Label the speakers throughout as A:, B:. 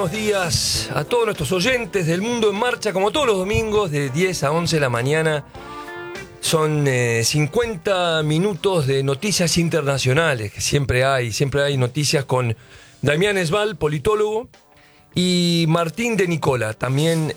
A: buenos días a todos nuestros oyentes del Mundo en Marcha, como todos los domingos de 10 a 11 de la mañana. Son 50 minutos de noticias internacionales, que siempre hay noticias con Damián Esbal, politólogo, y Martín de Nicola, también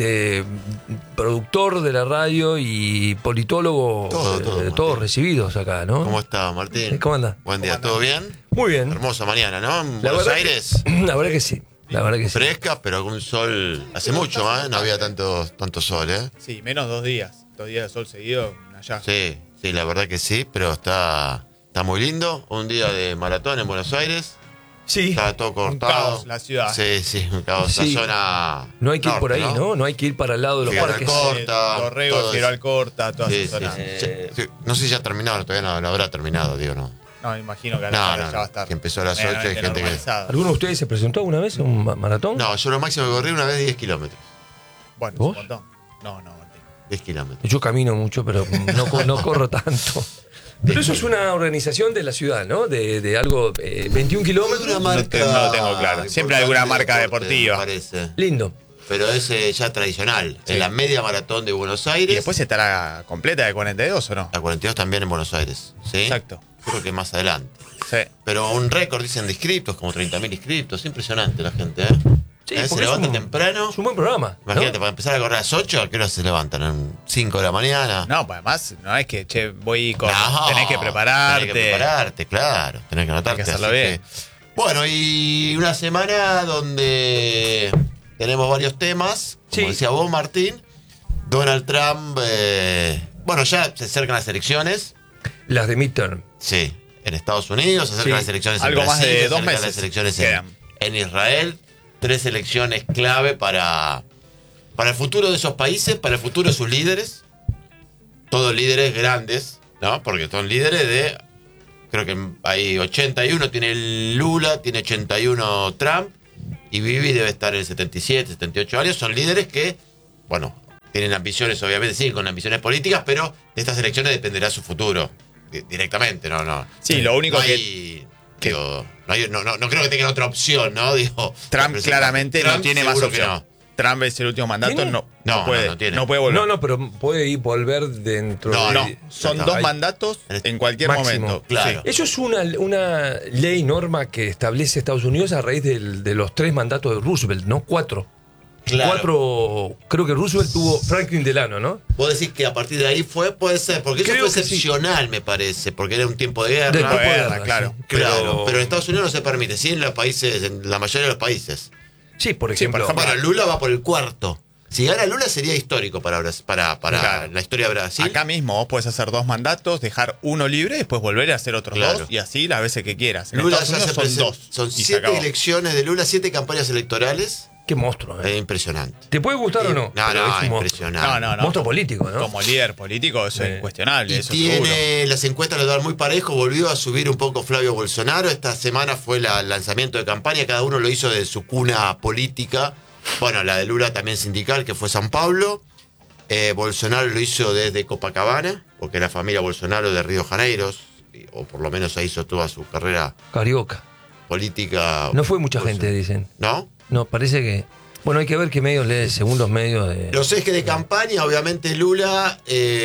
A: productor de la radio y politólogo, todos recibidos acá, ¿no?
B: ¿Cómo está, Martín?
A: ¿Cómo anda?
B: Buen día, ¿todo bien?
A: Muy bien.
B: Hermosa mañana, ¿no? En Buenos Aires.
A: La verdad que sí.
B: Fresca, pero con sol. Hace mucho, no había tanto sol, ¿eh?
C: Sí, menos 2 días. 2 días de sol seguido, allá.
B: Sí, la verdad que sí, pero está muy lindo. Un día de maratón en Buenos Aires.
A: Sí.
B: Está todo cortado.
C: Un caos, la ciudad.
B: Sí, un caos.
A: Sí.
B: La zona.
A: No hay que ir
B: norte,
A: por ahí, ¿no? No hay que ir para el lado de los
B: Figueroa
A: parques.
B: Corta,
C: Dorrego,
B: todo
C: Figueroa
B: eso.
C: Corta, todas
B: Sí,
C: esas zonas.
B: sí. No sé si ya terminaron, todavía no habrá terminado, digo, no.
C: No, me imagino que a
B: No,
C: la
B: no,
C: ya va a estar.
B: que empezó a las 8 y
C: medianamente
B: gente que-
C: normalizado.
A: ¿Alguno de ustedes se presentó alguna vez en un maratón?
B: No, yo lo máximo que corrí una vez 10 kilómetros.
C: Bueno,
A: ¿Vos?
C: es un montón. No, Martín.
B: 10 kilómetros.
A: Yo camino mucho, pero no corro tanto. Pero eso es una organización de la ciudad, ¿no? De algo, 21 kilómetros.
B: Una marca
C: No lo tengo claro. Siempre hay alguna marca
B: deporte,
C: deportiva.
B: me parece.
A: Lindo.
B: Pero es ya tradicional.
C: Sí.
B: En la media maratón de Buenos Aires.
C: ¿Y después estará completa de 42 o no?
B: La 42 también en Buenos Aires. ¿Sí?
C: Exacto.
B: Creo que más adelante.
C: Sí.
B: Pero un récord, dicen, de inscriptos, como 30.000 inscriptos. Impresionante la gente, ¿eh?
A: Sí,
B: Se
A: porque
B: levanta
A: es
B: temprano.
A: Es un buen programa, ¿no?
B: Imagínate, para empezar a correr a las 8, ¿a qué hora se levantan? ¿A 5 de la mañana?
C: No, pues además, no es que, voy con.
B: No,
C: Tenés que prepararte.
B: Tenés que prepararte, claro. Tenés que anotarte.
C: Hay que hacerlo
B: así
C: bien.
B: Bueno, y una semana donde tenemos varios temas. Como
A: Sí.
B: decía vos, Martín. Donald Trump. Bueno, ya se acercan las elecciones.
A: Las de midterm.
B: Sí. En Estados Unidos, se acercan
A: Sí.
B: las elecciones en
C: Algo más
B: Brasil,
C: de
B: se
C: 2
B: acercan
C: meses
B: las elecciones
C: quedan.
B: en Israel. 3 elecciones clave para el futuro de esos países, para el futuro de sus líderes. Todos líderes grandes, ¿no? Porque son líderes de. Creo que hay 81, tiene Lula, tiene 81 Trump. Y Bibi debe estar en 77, 78 años. Son líderes que, bueno, tienen ambiciones, obviamente, siguen con ambiciones políticas, pero de estas elecciones dependerá su futuro. Directamente, no.
C: Sí, lo único
B: no hay,
C: que-
B: digo, no creo que tengan otra opción, ¿no? Digo,
C: Trump claramente no
B: Trump
C: tiene más
B: seguro que
C: opción.
B: no.
C: Trump es el último mandato,
A: ¿Tiene?
C: no puede.
B: no tiene.
C: No puede volver.
A: No, pero puede volver dentro
B: No,
A: de...
C: No, son
B: No,
C: 2
A: hay-
C: mandatos en cualquier
A: Máximo,
C: momento.
B: claro.
C: Sí.
A: Eso es una ley, norma que establece Estados Unidos a raíz de los 3 mandatos de Roosevelt, ¿no? 4.
B: Claro.
A: 4, creo que Roosevelt tuvo Franklin Delano, ¿no?
B: Vos decís que a partir de ahí puede ser, porque eso
A: Creo
B: fue
A: que sí.
B: excepcional, me parece, porque era un tiempo de guerra.
A: Del tiempo de
C: guerra,
A: guerra,
C: claro.
A: sí.
B: Claro, pero en Estados Unidos no se permite, sí en los países, en la mayoría de los países.
A: Sí, por
C: Sí, por
A: ejemplo.
C: ejemplo,
B: Bueno, Lula va por el 4. Si gana Lula sería histórico para
C: Claro.
B: la historia de Brasil.
C: Acá mismo vos podés hacer 2 mandatos, dejar uno libre, después volver a hacer otros
B: Claro.
C: 2 y así las veces que quieras. En
B: Lula
C: Estados
B: ya
C: Unidos
B: se
C: son
B: presenta-
C: 2.
B: Son
C: y se
B: 7
C: acabó.
B: elecciones de Lula, 7 campañas electorales.
A: Qué monstruo, ¿eh?
B: Impresionante.
A: ¿Te puede gustar o no?
B: No,
A: Pero es un monstruo.
B: impresionante.
C: No.
A: Monstruo político, ¿no?
C: Como líder político, eso
A: Sí.
C: es incuestionable.
B: Y
C: Eso seguro.
B: tiene las encuestas lo dan muy parejo, volvió a subir un poco Flavio Bolsonaro. Esta semana fue el lanzamiento de campaña, cada uno lo hizo de su cuna política. Bueno, la de Lula también sindical, que fue San Pablo. Bolsonaro lo hizo desde Copacabana, porque la familia Bolsonaro de Río de Janeiro, o por lo menos ahí hizo toda su carrera
A: Carioca.
B: política.
A: No fue mucha
B: Bolsonaro.
A: gente, dicen.
B: ¿No?
A: No, parece que... Bueno, hay que ver qué medios lee, según los medios de...
B: Los ejes de campaña, obviamente Lula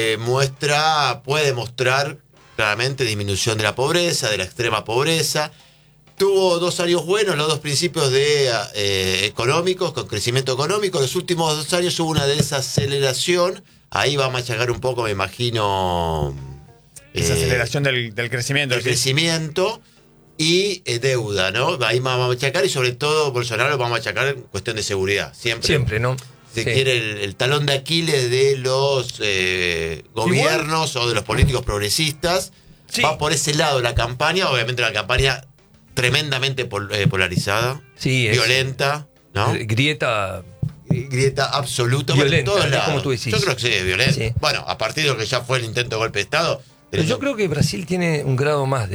B: puede mostrar claramente disminución de la pobreza, de la extrema pobreza. Tuvo 2 años buenos, los 2 principios económicos, con crecimiento económico. Los últimos 2 años hubo una desaceleración. Ahí va a machacar un poco, me imagino.
C: Esa aceleración del crecimiento.
B: El crecimiento y deuda, ¿no? Ahí va a machacar y sobre todo Bolsonaro va a machacar en cuestión de seguridad.
A: Siempre, ¿no?
B: Se
A: Sí.
B: quiere el talón de Aquiles de los gobiernos o de los políticos progresistas.
A: Sí.
B: Va por ese lado la campaña, obviamente una campaña tremendamente polarizada,
A: Sí, es-
B: violenta, ¿no?
A: Grieta...
B: Grieta absoluta
A: Violenta,
B: por todos
A: es
B: lados.
A: como tú decís.
B: Yo creo que sí, es violenta.
A: Sí.
B: Bueno, a partir de lo que ya fue el intento de golpe de Estado.
A: Pero yo creo que Brasil tiene un grado más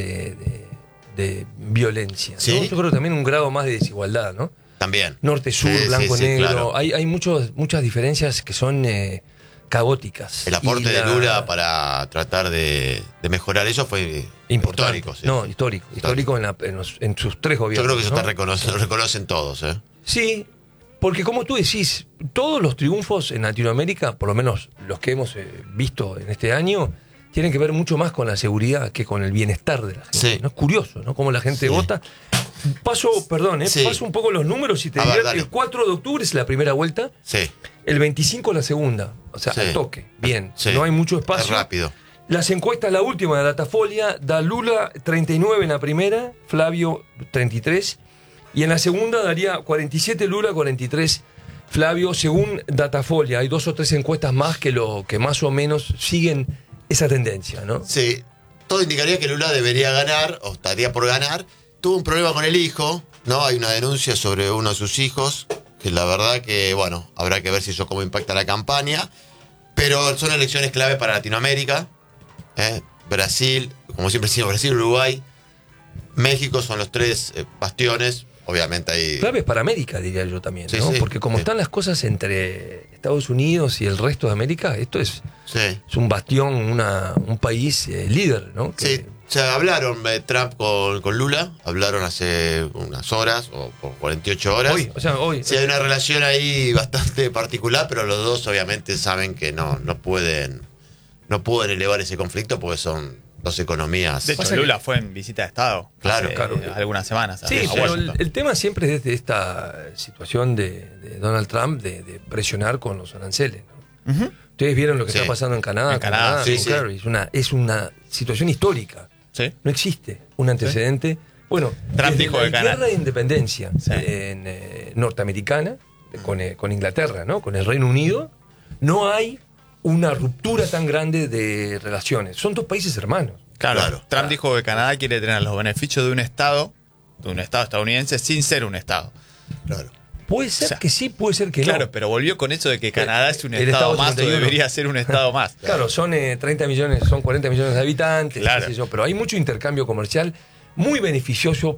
A: de violencia, ¿no?
B: ¿Sí?
A: Yo creo que también un grado más de desigualdad, ¿no?
B: También.
A: Norte-sur,
B: Sí, sí,
A: blanco-negro.
B: claro.
A: Hay muchas diferencias que son caóticas.
B: El aporte
A: Y
B: de Lula para tratar de mejorar eso fue
A: importante.
B: histórico. Sí.
A: No, histórico en sus 3
B: Yo
A: gobiernos.
B: creo que eso
A: ¿no?
B: lo reconocen todos.
A: Sí, porque como tú decís, todos los triunfos en Latinoamérica, por lo menos los que hemos visto en este año, tienen que ver mucho más con la seguridad que con el bienestar de la gente.
B: Sí.
A: ¿No? Es curioso, ¿no? Cómo la gente
B: Sí.
A: vota. Paso un poco los números y te
B: A ver,
A: diré,
B: dale.
A: el 4 de octubre es la primera vuelta,
B: Sí,
A: el 25 la segunda, o sea,
B: Sí.
A: al toque, bien,
B: sí.
A: no hay mucho
B: Es
A: espacio.
B: rápido.
A: Las encuestas, la última de Datafolia, da Lula 39 en la primera, Flavio 33, y en la segunda daría 47 Lula, 43 Flavio, según Datafolia. Hay 2 o 3 encuestas más que más o menos siguen esa tendencia, ¿no?
B: Sí, todo indicaría que Lula debería ganar, o estaría por ganar. Tuvo un problema con el hijo, ¿no? Hay una denuncia sobre uno de sus hijos, que la verdad que, bueno, habrá que ver si eso cómo impacta la campaña. Pero son elecciones clave para Latinoamérica. Brasil, como siempre decimos, Brasil, Uruguay, México son los 3 bastiones. Obviamente hay...
A: Claves para América, diría yo también,
B: Sí,
A: ¿no?
B: sí,
A: Porque como
B: sí.
A: están las cosas entre Estados Unidos y el resto de América, esto es
B: Sí.
A: un bastión, un país líder, ¿no? Que-
B: Sí, o sea, hablaron Trump con Lula, hablaron hace unas horas, o por 48 horas.
A: Hoy.
B: Sí, hay una relación ahí bastante particular, pero los dos obviamente saben que no pueden elevar ese conflicto porque son dos economías.
C: De hecho,
A: Pasa
C: Lula fue en visita de Estado.
B: Claro,
C: hace,
A: claro.
C: algunas semanas.
A: Sí,
C: a
A: pero
C: Washington.
A: el tema siempre es de esta situación de Donald Trump de presionar con los aranceles, ¿no?
C: Ujú.
A: Ustedes vieron lo que
B: Sí.
A: está pasando en Canadá.
C: En Canadá,
B: sí,
A: con
B: sí.
A: Kerry. Es una situación histórica.
C: Sí.
A: No existe un antecedente. Bueno,
C: Trump
A: desde
C: dijo
A: la
C: que Canadá-
A: guerra de independencia
C: Sí.
A: norteamericana con Inglaterra, ¿no? Con el Reino Unido, no hay una ruptura tan grande de relaciones. Son 2 países hermanos.
C: Claro. Trump dijo que Canadá quiere tener los beneficios de un Estado estadounidense sin ser un Estado.
B: Claro.
A: Puede ser
C: O sea,
A: que sí, puede ser que
C: Claro,
A: no.
C: pero volvió con eso de que Canadá es un
A: el
C: Estado
A: Estado
C: más o
A: 51.
C: debería ser un Estado más.
A: Claro, son 30 millones, son 40 millones de habitantes,
C: Claro.
A: qué sé yo, pero hay mucho intercambio comercial muy beneficioso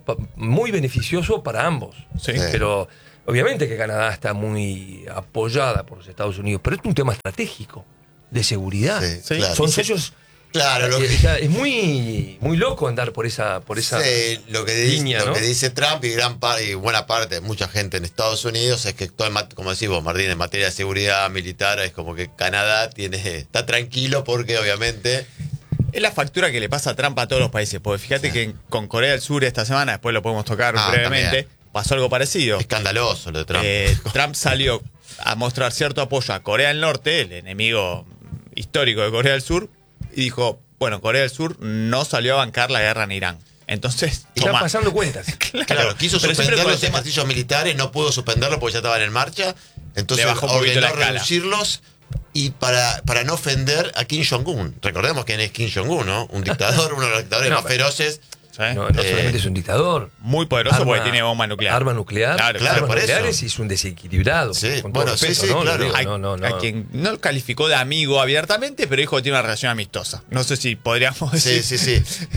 A: para ambos.
C: Sí.
A: Pero obviamente que Canadá está muy apoyada por los Estados Unidos, pero es un tema estratégico de seguridad.
B: Sí,
C: Sí.
B: claro.
A: Son
C: Y se-
A: socios.
B: Claro, lo
A: o
B: que,
A: sea, es muy loco andar por esa
B: sí, lo que
A: línea, ¿no?
B: que dice Trump y buena parte, mucha gente en Estados Unidos es que, como decís vos, Martín, en materia de seguridad militar, es como que Canadá está tranquilo porque obviamente...
C: Es la factura que le pasa a Trump a todos los países. Porque fíjate que con Corea del Sur esta semana, después lo podemos tocar brevemente,
B: también.
C: pasó algo parecido.
B: Escandaloso lo de Trump.
C: Trump salió a mostrar cierto apoyo a Corea del Norte, el enemigo histórico de Corea del Sur, y dijo, bueno, Corea del Sur no salió a bancar la guerra en Irán. Entonces,
A: Están
C: tomá.
A: pasando cuentas.
B: Claro, quiso
C: pero siempre
B: suspender
C: con
B: los
C: el tema-
B: ejercicios militares, no pudo suspenderlos porque ya estaban en marcha. Entonces
C: Le bajó un poquito la
B: ordenó
C: escala.
B: reducirlos y para no ofender a Kim Jong-un. Recordemos quién es Kim Jong-un, ¿no? Un dictador, uno de los dictadores
A: No,
B: más feroces.
C: ¿Sí?
A: No solamente es un dictador.
C: Muy poderoso porque tiene bomba nuclear.
A: Arma nuclear.
C: Claro,
B: claro,
A: armas
B: por eso.
A: nucleares y es un desequilibrado.
B: Sí,
A: con todo
B: bueno, sí,
A: respeto,
B: sí,
A: ¿no? Lo
B: claro.
A: digo,
C: A quien no lo calificó de amigo abiertamente, pero dijo que tiene una relación amistosa. No sé si podríamos decir.
B: Sí, sí, sí.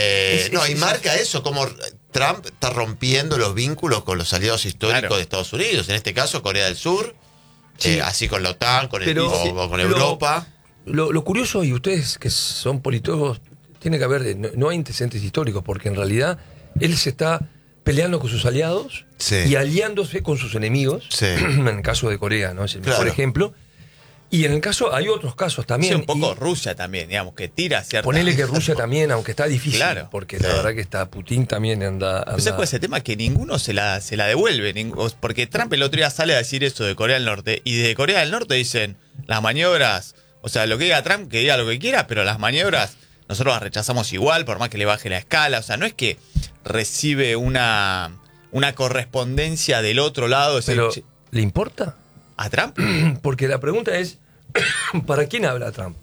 B: Y marca eso, como Trump está rompiendo los vínculos con los aliados históricos
C: Claro.
B: de Estados Unidos. En este caso, Corea del Sur.
A: Sí.
B: Así con la OTAN, con,
A: Pero-
B: o con
A: pero-
B: Europa.
A: Lo curioso, y ustedes que son politólogos, tiene que haber, no hay antecedentes históricos, porque en realidad él se está peleando con sus aliados
B: Sí.
A: y aliándose con sus enemigos.
B: Sí.
A: En el caso de Corea, ¿no? Es el mejor
B: Claro.
A: ejemplo. Y en el caso, hay otros casos
C: Sí,
A: también.
C: un poco
A: Y
C: Rusia también, digamos, que tira cierta.
A: ponele que Rusia también, aunque está difícil,
C: Claro.
A: porque
B: Sí.
A: la verdad que está Putin también anda.
C: Pues es ese tema que ninguno se la devuelve. Porque Trump el otro día sale a decir eso de Corea del Norte. Y de Corea del Norte dicen las maniobras. O sea, lo que diga Trump, que diga lo que quiera, pero las maniobras nosotros las rechazamos igual, por más que le baje la escala. O sea, no es que recibe una correspondencia del otro lado.
A: Pero, ¿le importa?
C: ¿A Trump?
A: Porque la pregunta es, ¿para quién habla Trump?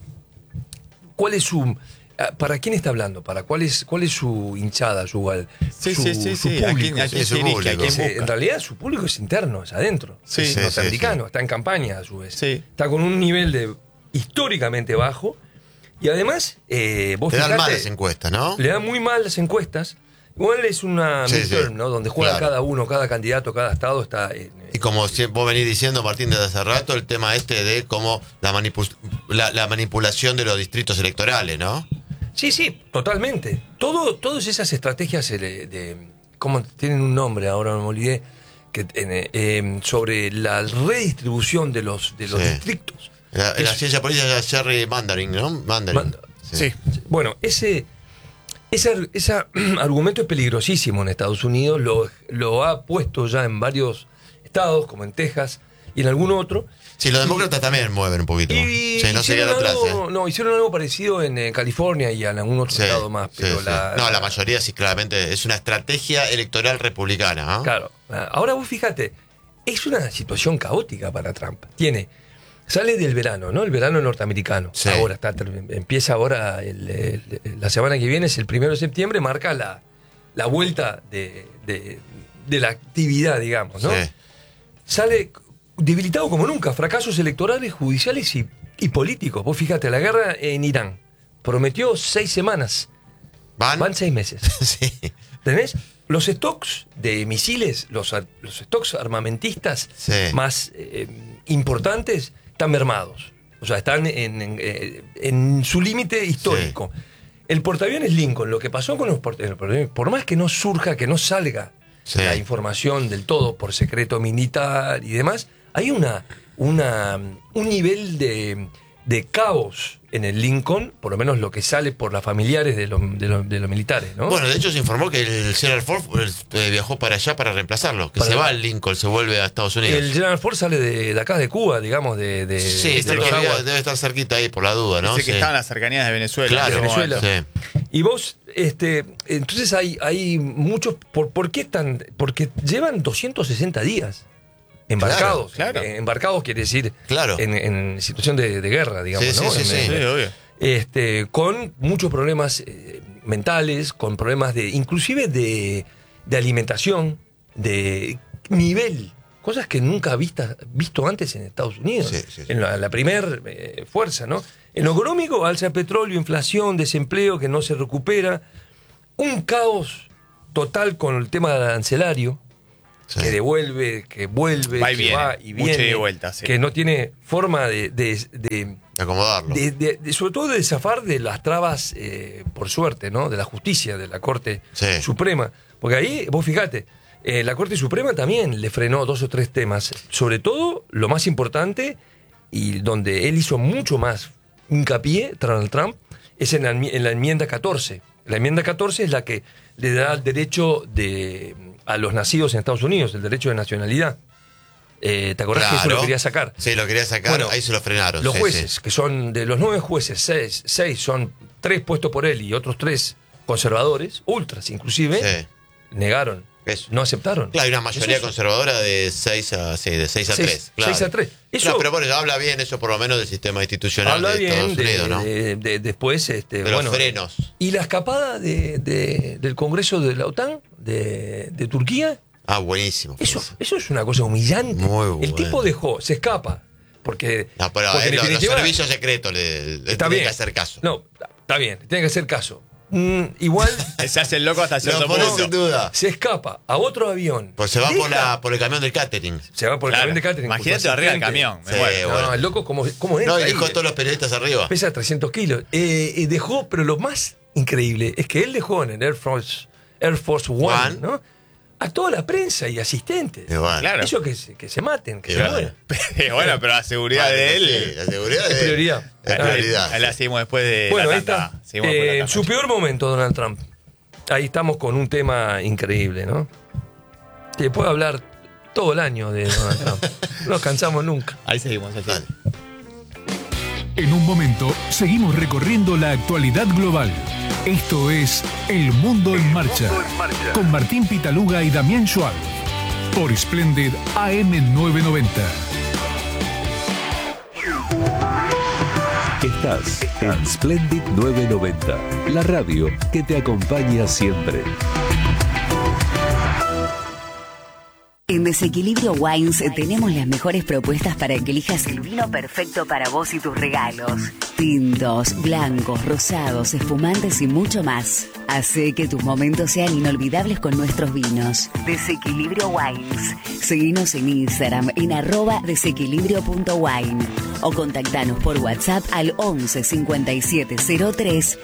A: ¿Cuál es su... ¿Para quién está hablando? ¿Cuál es su hinchada, su
C: Sí,
A: su,
C: sí, sí,
A: su
C: sí.
A: público?
C: ¿A quién
B: Sí, su
C: se dirige? ¿A
B: público.
C: quién
A: En
C: busca?
A: realidad su público es interno, es adentro.
C: Sí,
A: es
C: sí,
A: norteamericano, está en campaña a su vez.
C: Sí.
A: Está con un nivel históricamente bajo. Y además, vos
B: Te dan
A: fijate,
B: malas encuestas, ¿no?
A: le dan muy mal las encuestas. Igual es una
B: Sí,
A: midterm,
B: sí.
A: ¿no? Donde juega
B: Claro.
A: cada uno, cada candidato, cada estado está...
B: Y como vos venís diciendo, Martín, desde hace rato, el tema de cómo la manipulación de los distritos electorales, ¿no?
A: Sí, sí, totalmente. Todas esas estrategias ¿cómo tienen un nombre? Ahora no me olvidé. sobre la redistribución de los distritos.
B: En la ciencia política es Jerry Mandarin, ¿no? Mandarin.
C: Sí.
A: Bueno, ese argumento es peligrosísimo en Estados Unidos, lo ha puesto ya en varios estados, como en Texas y en algún otro.
B: Sí, los demócratas también mueven un poquito.
A: Y
B: sí, no se quedan atrás.
A: No, hicieron algo parecido en California y en algún otro estado más. Pero
B: la mayoría sí, claramente, es una estrategia electoral republicana. ¿No?
A: Claro. Ahora vos fíjate, es una situación caótica para Trump. Sale del verano, ¿no? El verano norteamericano. Sí. Ahora empieza ahora, la semana que viene, es el 1 de septiembre, marca la vuelta de la actividad, digamos, ¿no? Sí. Sale debilitado como nunca, fracasos electorales, judiciales y políticos. Vos fíjate, la guerra en Irán prometió 6 semanas. Van 6 meses.
B: Sí.
A: ¿Tenés? Los stocks de misiles, los stocks armamentistas más importantes están mermados. O sea, están en su límite histórico. Sí. El portaaviones Lincoln, lo que pasó con los portaaviones, por más que no surja, que no salga la información del todo por secreto militar y demás, hay un nivel de caos en el Lincoln, por lo menos lo que sale por las familiares de los militares, ¿no?
B: Bueno, de hecho se informó que el General Ford viajó para allá para reemplazarlo, que se va al Lincoln, se vuelve a Estados Unidos.
A: El General Ford sale de acá de Cuba, digamos,
B: sí, debe estar cerquita ahí por la duda, ¿no?
C: Dice que está en las cercanías de Venezuela.
A: Claro, de Venezuela. Sí. Y vos, entonces hay muchos, ¿por qué están? Porque llevan 260 días. Embarcados.
C: Claro.
A: Embarcados quiere decir
B: claro.
A: en situación de guerra, digamos,
B: sí,
A: ¿no?
B: Sí,
C: obvio.
A: Con muchos problemas mentales, con problemas inclusive de alimentación, de nivel, cosas que nunca visto antes en Estados Unidos, en la primer fuerza, ¿no? En lo económico, alza de petróleo, inflación, desempleo que no se recupera, un caos total con el tema arancelario. Que devuelve, que vuelve,
C: va
A: y viene,
C: y vuelta,
A: que no tiene forma de
B: acomodarlo.
A: Sobre todo de zafar de las trabas, por suerte, ¿no? De la justicia, de la Corte Suprema. Porque ahí, vos fíjate, la Corte Suprema también le frenó 2 o 3 temas. Sobre todo, lo más importante, y donde él hizo mucho más hincapié, Donald Trump, es en la enmienda 14. La enmienda 14 es la que le da el derecho a los nacidos en Estados Unidos, el derecho de nacionalidad. ¿Te acordás que eso lo quería sacar?
B: Sí, lo quería sacar, bueno, ahí se lo frenaron.
A: Los jueces, que son de los 9 jueces, 6 son 3 puestos por él y otros 3 conservadores, ultras inclusive, negaron. Eso. No aceptaron.
B: Claro, hay una mayoría conservadora de 6 a 3. Claro.
A: 6 a 3. Eso,
B: claro, pero bueno, habla bien eso por lo menos del sistema institucional de Estados Unidos, ¿no?
A: Después,
B: de los frenos.
A: Y la escapada del Congreso de la OTAN, de Turquía.
B: Ah, buenísimo.
A: Eso es una cosa humillante.
B: Muy bueno.
A: El tipo se escapa. Porque
B: los servicios secretos le tienen que hacer caso.
A: No, está bien, tienen que hacer caso. Igual
C: se hace el loco hasta cierto punto.
B: Sin duda.
A: Se escapa a otro avión.
B: Pues se va por el camión del catering.
A: Se va por el camión del catering.
C: Imagínate arriba del camión.
A: No, el loco como entra.
B: No, y dejó a todos los periodistas arriba.
A: Pesa 300 kilos. Dejó, pero lo más increíble es que él dejó en el Air Force One, ¿no? A toda la prensa y asistentes.
C: Claro.
A: Eso que se maten, que se mueran.
C: Bueno, pero la seguridad de él.
B: Sí, la seguridad
A: es prioridad.
B: Es prioridad.
C: Ahí la seguimos después de.
A: Bueno, ahí está. En su peor momento, Donald Trump. Ahí estamos con un tema increíble, ¿no? Te puedo hablar todo el año de Donald Trump. No nos cansamos nunca.
C: Ahí seguimos.
D: En un momento, seguimos recorriendo la actualidad global. Esto es El Mundo en Marcha, con Martín Pitaluga y Damián Schwab, por Splendid AM990.
E: Estás en Splendid 990, la radio que te acompaña siempre.
F: En Desequilibrio Wines tenemos las mejores propuestas para que elijas el vino perfecto para vos y tus regalos. Tintos, blancos, rosados, espumantes y mucho más. Hace que tus momentos sean inolvidables con nuestros vinos. Desequilibrio Wines. Seguinos en Instagram en @desequilibrio.wine o contactanos por WhatsApp al 11 57 03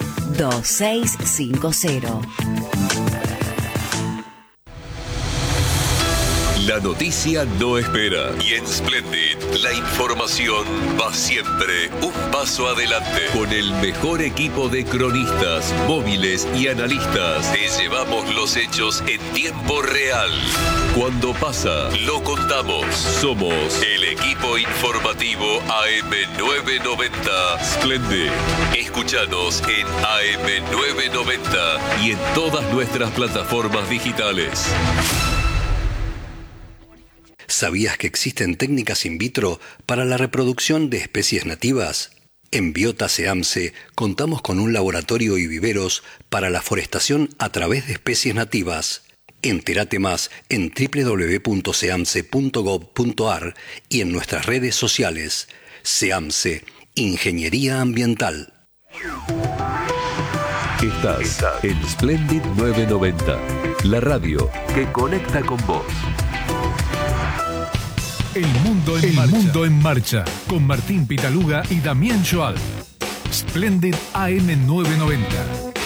F: 2650.
E: La noticia no espera. Y en Splendid, la información va siempre un paso adelante. Con el mejor equipo de cronistas, móviles y analistas, te llevamos los hechos en tiempo real. Cuando pasa, lo contamos. Somos el equipo informativo AM990 Splendid. Escúchanos en AM990 y en todas nuestras plataformas digitales.
G: ¿Sabías que existen técnicas in vitro para la reproducción de especies nativas? En Biota SEAMSE contamos con un laboratorio y viveros para la forestación a través de especies nativas. Entérate más en www.seamse.gov.ar y en nuestras redes sociales. SEAMSE, Ingeniería Ambiental.
E: Estás en Splendid 990, la radio que conecta con vos.
D: El mundo en marcha, con Martín Pitaluga y Damián Joal. Splendid AM990.